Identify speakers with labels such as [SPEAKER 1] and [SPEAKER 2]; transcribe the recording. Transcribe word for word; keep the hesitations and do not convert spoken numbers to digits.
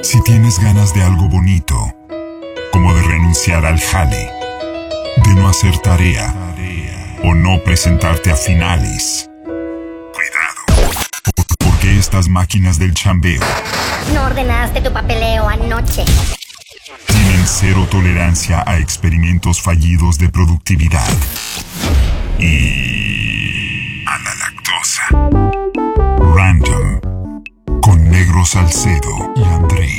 [SPEAKER 1] Si tienes ganas de algo bonito, como de renunciar al jale, de no hacer tarea o no presentarte a finales, cuidado, porque estas máquinas del chambeo
[SPEAKER 2] no ordenaste tu papeleo anoche.
[SPEAKER 1] Tienen cero tolerancia a experimentos fallidos de productividad y a la lactosa. Random, con Negro Salcedo y André.